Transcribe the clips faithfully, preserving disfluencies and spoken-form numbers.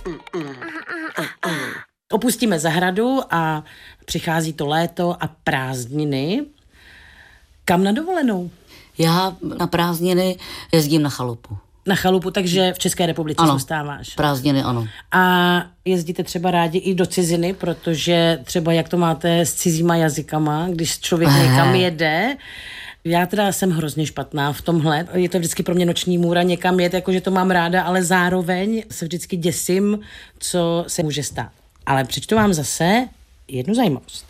Opustíme zahradu a přichází to léto a prázdniny. Kam na dovolenou? Já na prázdniny jezdím na chalupu. Na chalupu, takže v České republice ano, zůstáváš. Prázdniny, ano. A jezdíte třeba rádi i do ciziny, protože třeba jak to máte s cizíma jazykama, když člověk někam jede. Já teda jsem hrozně špatná v tomhle. Je to vždycky pro mě noční můra někam jet, jakože to mám ráda, ale zároveň se vždycky děsím, co se může stát. Ale přečtu vám zase jednu zajímavost.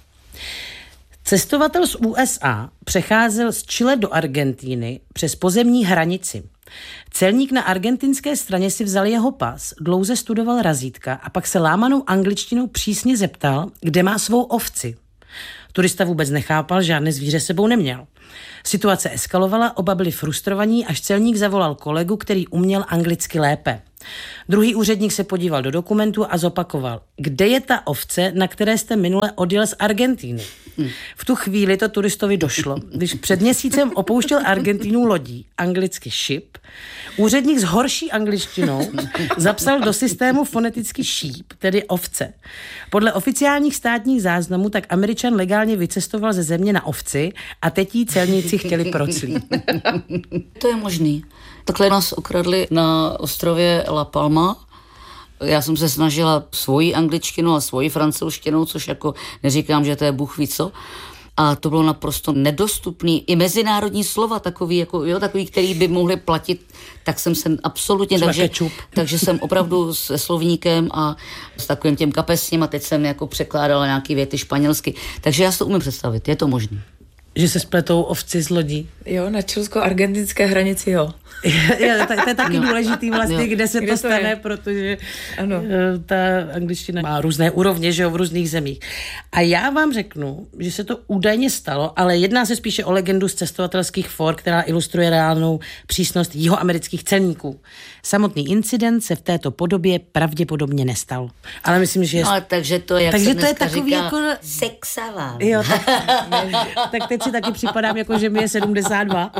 Cestovatel z U S A přecházel z Chile do Argentíny přes pozemní hranici. Celník na argentinské straně si vzal jeho pas, dlouze studoval razítka a pak se lámanou angličtinou přísně zeptal, kde má svou ovci. Turista vůbec nechápal, žádné zvíře sebou neměl. Situace eskalovala, oba byli frustrovaní, až celník zavolal kolegu, který uměl anglicky lépe. Druhý úředník se podíval do dokumentu a zopakoval, kde je ta ovce, na které jste minule odjel z Argentíny. V tu chvíli to turistovi došlo. Když před měsícem opouštěl Argentínu lodí, anglicky ship, úředník s horší angličtinou zapsal do systému foneticky sheep, tedy ovce. Podle oficiálních státních záznamů tak Američan legálně vycestoval ze země na ovci a teď jí celníci chtěli proclí. To je možný. Takhle nás okradli na ostrově La Palma. Já jsem se snažila svoji angličtinu a svoji francouzštinu, což jako neříkám, že to je bůh ví co. A to bylo naprosto nedostupný. I mezinárodní slova takový, jako, jo, takový, který by mohly platit, tak jsem se absolutně... Takže, takže jsem opravdu se slovníkem a s takovým těm kapesním a teď jsem jako překládala nějaký věty španělsky. Takže já si to umím představit, je to možný. Že se spletou ovci z lodí. Jo, na čilsko-argentinské hranici, jo. je, to, to je taky no. důležitý vlastně, jo. kde se kde to stane, je? protože ano. ta angličtina má různé úrovně, že jo, v různých zemích. A já vám řeknu, že se to údajně stalo, ale jedná se spíše o legendu z cestovatelských for, která ilustruje reálnou přísnost jihoamerických celníků. Samotný incident se v této podobě pravděpodobně nestal. Ale myslím, že je... No, takže to je, jak takže se to je takový říká, jako... sexaván. Jo, tak, tak teď si taky připadám, jako že mi je sedmdesát dva.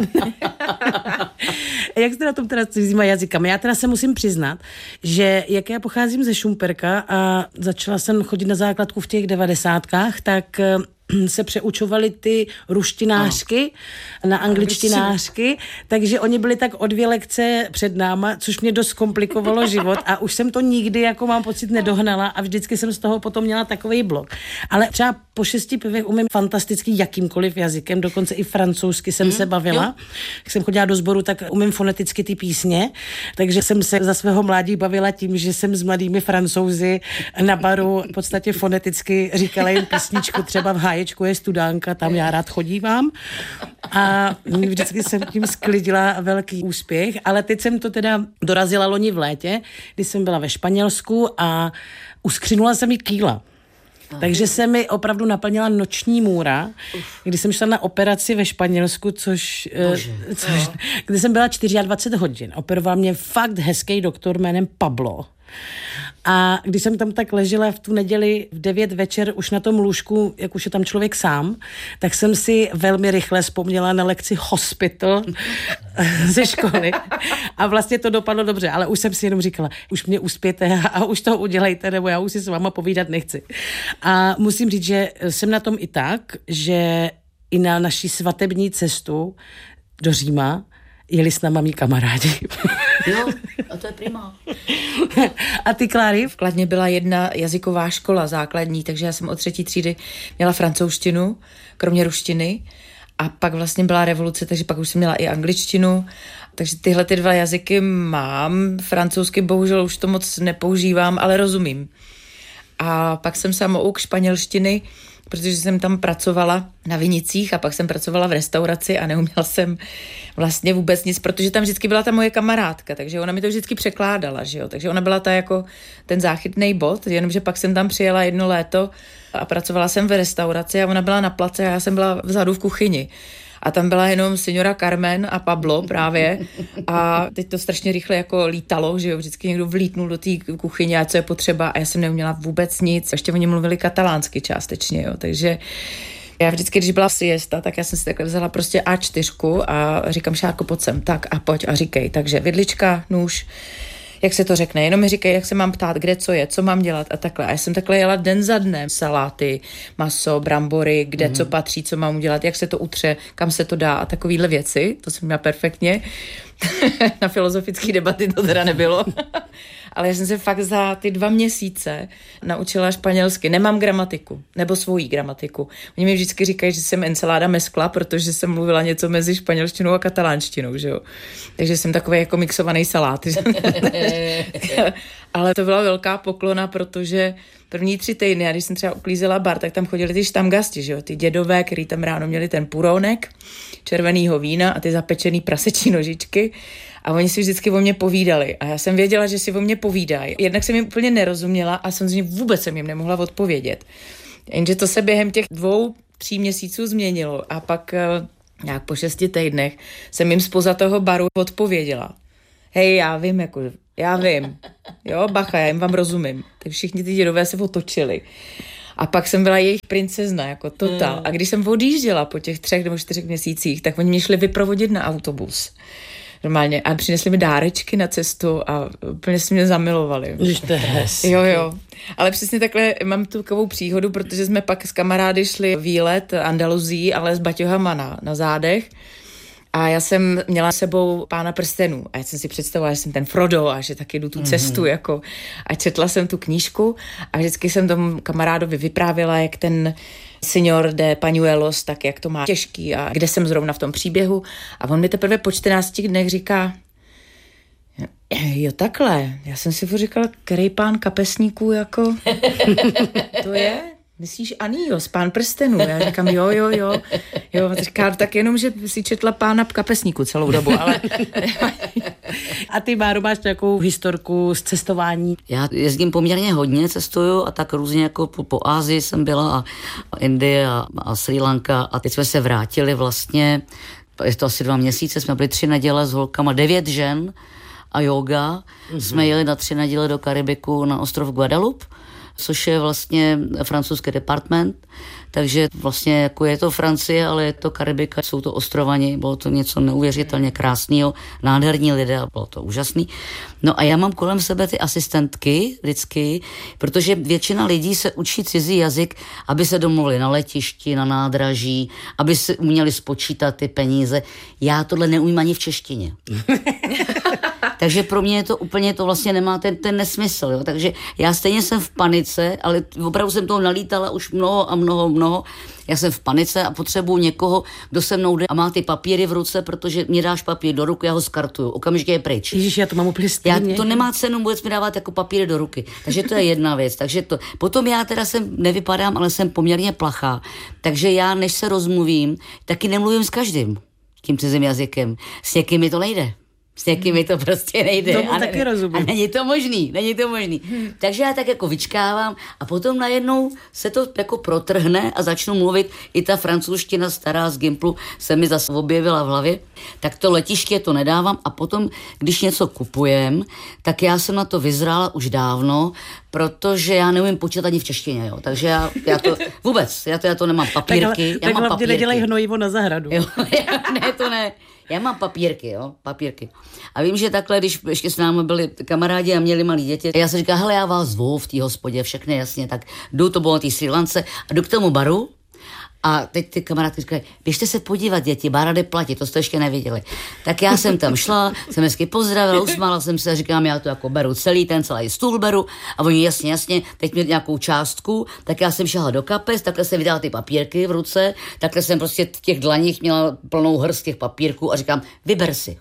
Jak jste na tom teda s cizíma jazykama? Já teda se musím přiznat, že jak já pocházím ze Šumperka a začala jsem chodit na základku v těch devadesátkách, tak se přeučovaly ty ruštinářky ano. na angličtinářky, takže oni byli tak o dvě lekce před náma, což mě dost komplikovalo život a už jsem to nikdy, jako mám pocit, nedohnala a vždycky jsem z toho potom měla takovej blok. Ale třeba po šesti pivech umím fantasticky jakýmkoliv jazykem, dokonce i francouzsky jsem mm, se bavila. Jo. Když jsem chodila do sboru, tak umím foneticky ty písně, takže jsem se za svého mládí bavila tím, že jsem s mladými Francouzi na baru v podstatě foneticky říkala jim písničku, třeba v Háječku je studánka, tam já rád chodívám a vždycky jsem tím sklidila velký úspěch, ale teď jsem to teda dorazila loni v létě, kdy jsem byla ve Španělsku a uskřinula se mi kýla. Takže se mi opravdu naplnila noční můra, kdy jsem šla na operaci ve Španělsku, což, což kdy jsem byla dvacet čtyři hodin. Operoval mě fakt hezký doktor jménem Pablo. A když jsem tam tak ležela v tu neděli v devět večer už na tom lůžku, jak už je tam člověk sám, tak jsem si velmi rychle vzpomněla na lekci hospital ze školy. A vlastně to dopadlo dobře, ale už jsem si jenom říkala, už mě uspějte a už to udělejte, nebo já už si s váma povídat nechci. A musím říct, že jsem na tom i tak, že i na naší svatební cestu do Říma jeli s náma mý kamarádi. Jo, a to je prima. A ty, Kláry? V Kladně byla jedna jazyková škola základní, takže já jsem od třetí třídy měla francouzštinu, kromě ruštiny. A pak vlastně byla revoluce, takže pak už jsem měla i angličtinu. Takže tyhle ty dva jazyky mám. Francouzsky bohužel už to moc nepoužívám, ale rozumím. A pak jsem samouk španělštiny, protože jsem tam pracovala na Vinicích a pak jsem pracovala v restauraci a neuměla jsem vlastně vůbec nic, protože tam vždycky byla ta moje kamarádka, takže ona mi to vždycky překládala, že jo, takže ona byla ta jako ten záchytný bod, jenomže pak jsem tam přijela jedno léto a pracovala jsem v restauraci a ona byla na place a já jsem byla vzadu v kuchyni. A tam byla jenom signora Carmen a Pablo právě a teď to strašně rychle jako lítalo, že jo, vždycky někdo vlítnul do té kuchyně a co je potřeba a já jsem neuměla vůbec nic. Ještě oni mluvili katalánsky částečně, jo, takže já vždycky, když byla siesta, tak já jsem si takhle vzala prostě á čtyři a říkám, Šárko, pojď sem, tak a pojď a říkej. Takže vidlička, nůž, jak se to řekne, jenom mi říkají, jak se mám ptát, kde co je, co mám dělat a takhle. A já jsem takhle jela den za dnem, saláty, maso, brambory, kde mm. co patří, co mám udělat, jak se to utře, kam se to dá a takovýhle věci, to jsem měla perfektně. Na filozofické debaty to teda nebylo. Ale já jsem se fakt za ty dva měsíce naučila španělsky. Nemám gramatiku, nebo svoji gramatiku. Oni mi vždycky říkají, že jsem ensalada mezkla, protože jsem mluvila něco mezi španělštinou a katalánštinou, že jo. Takže jsem takový jako mixovaný salát. Ale to byla velká poklona, protože první tři týdny, a když jsem třeba uklízela bar, tak tam chodili ty štamgasti, že jo, ty dědové, který tam ráno měli ten purónek, červenýho vína a ty zapečený prasečí nožičky. A oni si vždycky o mě povídali. A já jsem věděla, že si o mě povídají. Jednak jsem jim úplně nerozuměla a samozřejmě vůbec jsem jim nemohla odpovědět. Jenže to se během těch dvou, tří měsíců změnilo. A pak nějak po šesti týdnech jsem jim zpoza toho baru odpověděla. Hej, já vím, jako, já vím. Jo, bacha, já jim vám rozumím. Tak všichni ty dědové se otočili. A pak jsem byla jejich princezna, jako totál. Mm. A když jsem odjížděla po těch třech nebo čtyřech měsících, tak oni mě šli vyprovodit na autobus. Normálně. A přinesli mi dárečky na cestu a úplně si mě zamilovali. Když to je hezky. Jo, jo. Ale přesně takhle mám tu takovou příhodu, protože jsme pak s kamarády šli výlet Andaluzí, ale s baťohama na, na zádech. A já jsem měla s sebou Pána prstenů. A já jsem si představovala, že jsem ten Frodo a že taky jdu tu cestu. Mm-hmm. Jako. A četla jsem tu knížku a vždycky jsem tomu kamarádovi vyprávěla, jak ten Señor de Pañuelos, tak jak to má těžký a kde jsem zrovna v tom příběhu. A on mi teprve po čtrnácti dnech říká, jo takhle, já jsem si říkala, který pán kapesníků jako to je? Myslíš Anios, Pán prstenů? Já říkám, jo, jo, jo. jo říká, tak jenom, že si četla Pána kapesníku celou dobu, ale... A ty, Báro, máš nějakou historku z cestování? Já jezdím poměrně hodně, cestuju a tak různě jako po, po Ázii jsem byla a, a Indie a, a Srí Lanka a teď jsme se vrátili vlastně, je to asi dva měsíce, jsme byli tři neděle s holkama, devět žen a yoga. Mm-hmm. Jsme jeli na tři neděle do Karibiku na ostrov Guadeloupe, což je vlastně francouzský department, takže vlastně jako je to Francie, ale je to Karibika, jsou to ostrovani, bylo to něco neuvěřitelně krásného, nádherní lidé, bylo to úžasný. No a já mám kolem sebe ty asistentky vždycky, protože většina lidí se učí cizí jazyk, aby se domluvili na letišti, na nádraží, aby si uměli spočítat ty peníze. Já tohle neumím ani v češtině. Takže pro mě je to úplně, to vlastně nemá ten, ten nesmysl, jo. Takže já stejně jsem v panice, ale opravdu jsem toho nalítala už mnoho a mnoho, mnoho. Já jsem v panice a potřebuju někoho, kdo se mnou jde a má ty papíry v ruce, protože mě dáš papír do ruky, já ho skartuju, okamžitě je pryč. Ježiš, já to mám úplně stejně. Já, to nemá cenu vůbec mi dávat jako papíry do ruky. Takže to je jedna věc. Takže to. Potom já teda jsem, nevypadám, ale jsem poměrně plachá. Takže já, než se rozmluvím, taky nemluvím s každým tím cizím jazykem. S někým mi to nejde. S někými to prostě nejde. Tomu a, taky ne, rozumím. A není to možný, není to možný. Hmm. Takže já tak jako vyčkávám a potom najednou se to jako protrhne a začnu mluvit. I ta francouzština stará z Gimplu se mi zase objevila v hlavě. Tak to letiště to nedávám a potom, když něco kupujem, tak já jsem na to vyzrála už dávno, protože já neumím počítat ani v češtině, jo. Takže já, já to vůbec, já to, já to nemám papírky. Tak, já tak mám hlavně papírky. nedělej hnojivo na zahradu. Jo, ne, to ne. Já mám papírky, jo, papírky. A vím, že takhle, když ještě s námi byli kamarádi a měli malí děti, já jsem říkala, hele, já vás zvu v té hospodě, všechny jasně, tak jdu, to bylo na té Srí Lance a jdu k tomu baru. A teď ty kamarádky říkají, běžte se podívat, děti, bar jde platit, to jste ještě neviděli. Tak já jsem tam šla, jsem hezky pozdravila, usmála jsem se a říkám, já to jako beru celý, ten celý stůl beru a oni jasně, jasně, teď měli nějakou částku, tak já jsem šla do kapes, takhle jsem vydala ty papírky v ruce, takhle jsem prostě v těch dlaních měla plnou hrst těch papírků a říkám, vyber si.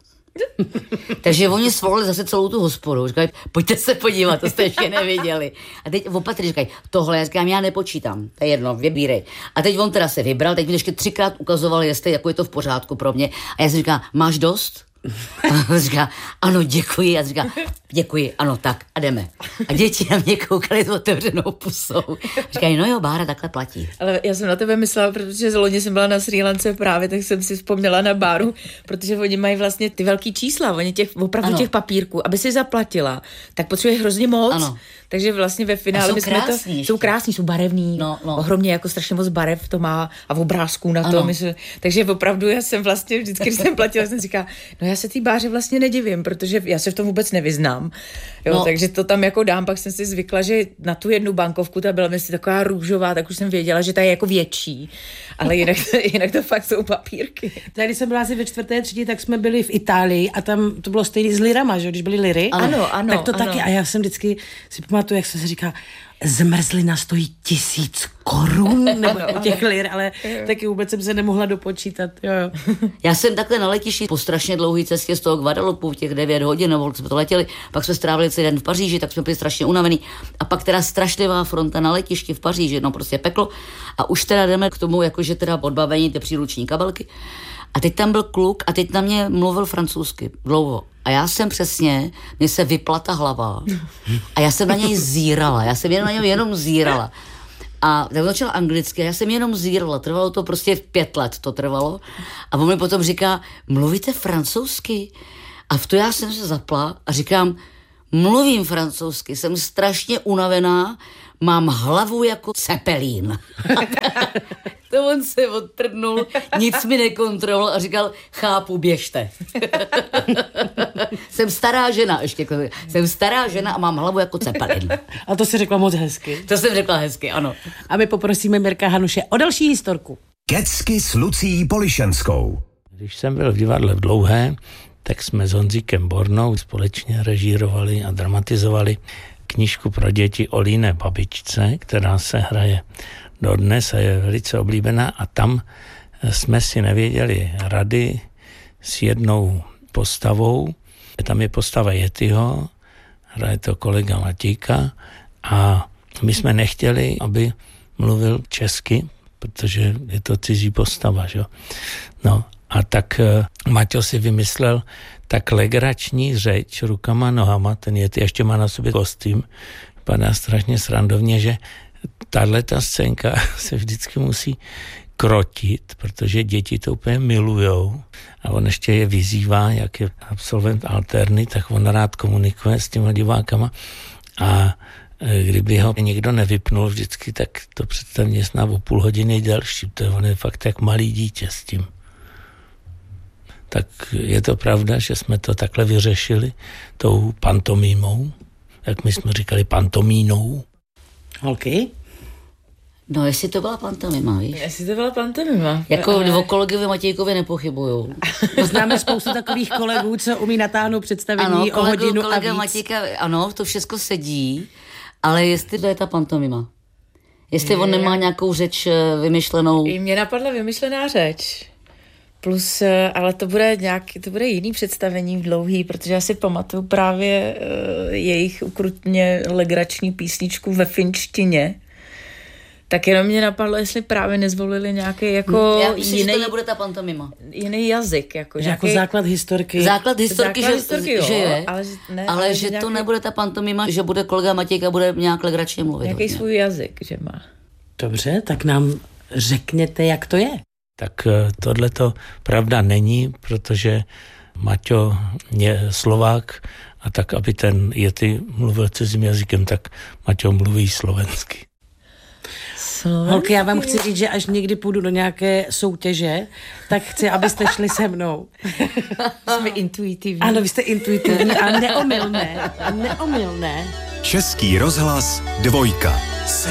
Takže oni svolili zase celou tu hospodu. Říkají, pojďte se podívat, to jste ještě neviděli. A teď opatrně říkají, tohle, já říkám, já nepočítám, to je jedno, vybírej. A teď on teda se vybral, teď mi ještě třikrát ukazoval, jestli jako je to v pořádku pro mě. A já si říkám, máš dost? A on říká, ano, děkuji. A říká, děkuji, ano, tak a jdeme. A děti na mě koukali s otevřenou pusou. Říkají, no jo, Bára takhle platí. Ale já jsem na tebe myslela, protože z loni jsem byla na Srí Lance právě, tak jsem si vzpomněla na Báru, protože oni mají vlastně ty velký čísla, oni těch, opravdu ano. těch papírků, aby si zaplatila, tak potřebuje hrozně moc. Ano. Takže vlastně ve finále my jsme to, jsou krásní, jsou barevní, no, no. ohromně jako strašně moc barev to má a v obrázků na to. Jsme, takže opravdu já jsem vlastně vždycky, když jsem platila, jsem říkala, no já se té báře vlastně nedivím, protože já se v tom vůbec nevyznám. Jo, No. takže to tam jako dám, pak jsem si zvykla, že na tu jednu bankovku ta byla myslím taková růžová, tak už jsem věděla, že ta je jako větší. Ale jinak, jinak to fakt jsou papírky. Tady, když jsem byla asi ve čtvrté třídě, tak jsme byli v Itálii a tam to bylo stejný s lirama, že když byly liry. Ano, ano, Tak to ano. taky. A já jsem vždycky si pamatuju, jak se říká, zmrzlina stojí tisíc korun, nebo Ano, těch lir, ale taky vůbec jsem se nemohla dopočítat. Jo, jo. Já jsem takhle na letišti po strašně dlouhé cestě z toho Guadalupu, těch devět hodin, nebo jsme to letěli, pak jsme strávili celý den v Paříži, tak jsme byli strašně unavený. A pak teda strašlivá fronta na letišti v Paříži, no prostě peklo. A už teda jdeme k tomu, jakože teda odbavení ty příruční kabelky. A teď tam byl kluk a teď na mě mluvil francouzsky dlouho. A já jsem přesně, mně se vypla ta hlava. A já jsem na něj zírala, já jsem jenom na něj jenom zírala. A tak začala anglicky, já jsem jenom zírala, trvalo to prostě pět let, to trvalo. A on mi potom říká, mluvíte francouzsky? A v to já jsem se zapla a říkám, mluvím francouzsky, jsem strašně unavená, mám hlavu jako cepelín. To on se odprdnul, nic mi nekontroloval a říkal, chápu, běžte. Jsem stará žena, ještě jsem stará žena a mám hlavu jako cepelín. A to si řekla moc hezky. To jsem řekla hezky, ano. A my poprosíme Mirka Hanuše o další historku. Kecky s Lucí Polišenskou. Když jsem byl v divadle v Dlouhé, tak jsme s Honzíkem Bornou společně režírovali a dramatizovali knížku pro děti o líné babičce, která se hraje dodnes a je velice oblíbená, a tam jsme si nevěděli rady s jednou postavou. Tam je postava Yetiho, hraje to kolega Matíka a my jsme nechtěli, aby mluvil česky, protože je to cizí postava, že? No a tak Maťo si vymyslel tak legrační řeč rukama, nohama, ten Yeti ještě má na sobě kostým, padá strašně srandovně, že tahleta scénka se vždycky musí krotit, protože děti to úplně milujou a on ještě je vyzývá, jak je absolvent alterny, tak on rád komunikuje s těma divákama a kdyby ho někdo nevypnul vždycky, tak to představně snad o půl hodiny delší, to je, on je fakt jak malý dítě s tím. Tak je to pravda, že jsme to takhle vyřešili tou pantomímou, jak my jsme říkali pantomínou. Holky? No, jestli to byla pantomima, víš? Jestli to byla pantomima. Jako o kolegovi Matějkovi nepochybuju. Známe spoustu takových kolegů, co umí natáhnout představení Ano, o kolegu, hodinu kolega a víc. Matějka, ano, to všechno sedí, ale jestli to je ta pantomima. Jestli je. On nemá nějakou řeč vymyšlenou. I mě napadla vymyšlená řeč. Plus, ale to bude nějaký, to bude jiný představení v Dlouhý, protože já si pamatuju právě uh, jejich ukrutně legrační písničku ve finštině. Tak jenom mě napadlo, jestli právě nezvolili nějaký jako Já myslím, jiný, že to nebude ta pantomima. jiný jazyk. Jako, Jako nějaký, základ historky. Základ historky, základ že, historky, jo, že je, ale, ne, ale, ale že nějaký, to nebude ta pantomima, že bude kolega Matějka, bude nějak legračně mluvit. nějaký hodně. svůj jazyk, že má. Dobře, tak nám řekněte, jak to je. Tak tohle to pravda není, protože Maťo je Slovák a tak, aby ten Yeti mluvil cizím jazykem, tak Maťo mluví slovensky. Slovensky. Holky, já vám chci říct, že až někdy půjdu do nějaké soutěže, tak chci, abyste šli se mnou. Jsme intuitivní. Ano, vy jste intuitivní a neomylné. A neomylné. Český rozhlas dvojka.